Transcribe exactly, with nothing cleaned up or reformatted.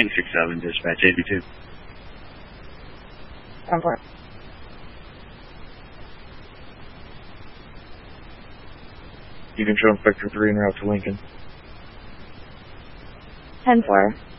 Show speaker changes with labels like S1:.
S1: nine six seven, dispatch eighty-two.
S2: ten four.
S3: You can show Inspector three en route to Lincoln.
S2: ten four.